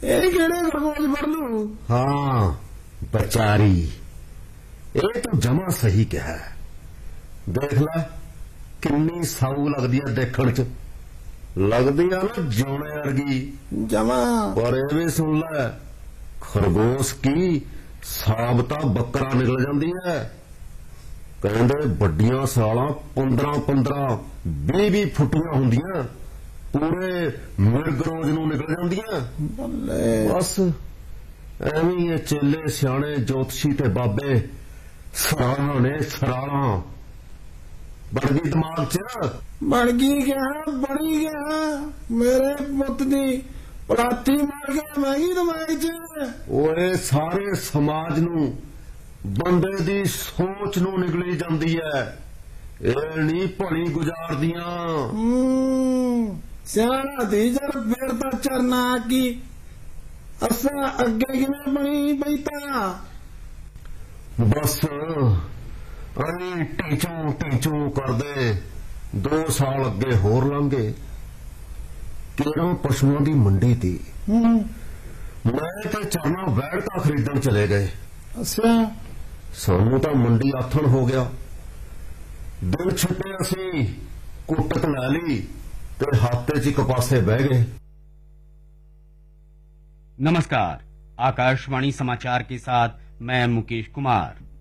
ਇਹ ਕਿਹੜੇ ਖਰਗੋਸ਼ ਫੜ ਲੂ? ਹਾਂ ਬਚਾਰੀ, ਇਹ ਤੂੰ ਜਮਾ ਸਹੀ ਕਿਹਾ। ਦੇਖ ਲੈ ਕਿੰਨੀ ਸਾਊ ਲੱਗਦੀ ਆ, ਦੇਖਣ ਚ ਲੱਗਦੀ ਆ ਨਾ ਜਿਉਣੇ ਵਰਗੀ ਜਮਾ। ਪਰ ਇਹ ਵੀ ਸੁਣ ਲੈ, ਖਰਗੋਸ਼ ਕੀ ਸਾਬਤਾ ਬੱਕਰਾ ਨਿਕਲ ਜਾਂਦੀ ਹੈ। ਕਹਿੰਦੇ ਵੱਡੀਆਂ ਸਾਲਾਂ 15-15 20-20 ਫੁੱਟੀਆਂ ਹੁੰਦੀਆਂ, ਪੂਰੇ ਮਿਰਗ ਰੋਜ਼ ਨੂੰ ਨਿਕਲ ਜਾਂਦੀਆਂ। ਬਸ ਐਵੇਂ ਇਹ ਚੇਲੇ ਸਿਆਣੇ ਜੋਤਸ਼ੀ ਤੇ ਬਾਬੇ ਸਰਾਣਾ ਨੇ ਸਰਾਣਾ। ਬਣ ਗਈ ਦਿਮਾਗ ਚ? ਬਣ ਗਈ ਗਿਆ, ਬਣੀ ਗਿਆ। ਮੇਰੇ ਪੁੱਤ ਦੀ ਪਲਾਤੀ ਮਾਰ ਕੇ ਮਹਿੰਗੀ ਦਿਮਾਗ ਚ। ਓਏ ਸਾਰੇ ਸਮਾਜ ਨੂੰ, ਬੰਦੇ ਦੀ ਸੋਚ ਨੂੰ ਨਿਕਲੀ ਜਾਂਦੀ ਹੈ, ਇਹ ਨਹੀਂ ਭਲੀ ਗੁਜ਼ਾਰਦੀਆਂ। ਸਿਆਣਾ ਦੀ ਜਰ ਫੇਰ ਤਾਂ ਚਰਨਾ ਕੀ ਅਸਾਂ ਅੱਗੇ ਕਿਵੇਂ ਬਣੀ ਬਈ ਤਾਂ। ਬਸ ਅਰੇ ਟੀਚੂ ਕਰਦੇ 2 ਸਾਲ ਅੱਗੇ ਹੋਰ ਲੰਘੇ। ਕਿਹੜਾ ਪਸ਼ੂਆਂ ਦੀ ਮੰਡੀ ਤੀ, ਮੈਂ ਤੇ ਚਰਨਾ ਵੈੜਤਾ ਖਰੀਦਣ ਚਲੇ ਗਏ। ਅੱਛਾ। ਸਾਨੂੰ ਤਾਂ ਮੰਡੀ ਆਥਣ ਹੋ ਗਿਆ। ਦਿਨ ਛੁੱਟੇ ਅਸੀਂ ਕੁੱਟਕ ਲੈ ਲਈ ਤੇ ਹਾਤੇ 'ਚ ਇੱਕ ਪਾਸੇ ਬਹਿ ਗਏ। नमस्कार, आकाशवाणी समाचार के साथ मैं मुकेश कुमार।